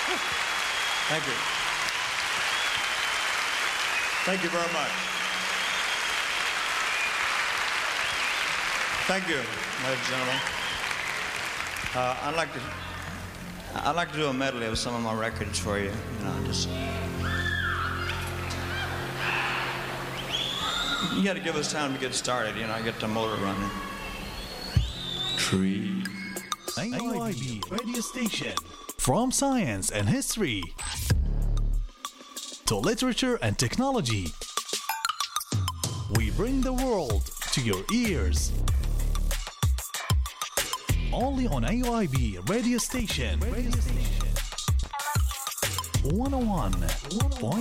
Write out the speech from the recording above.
Thank you. Thank you very much. Thank you, ladies and gentlemen. I'd like to do a medley of some of my records for you. Just you got to give us time to get started. Get the motor running. Tree. AIB radio station. From science and history to literature and technology, we bring the world to your ears. Only on AIB radio station. 101.9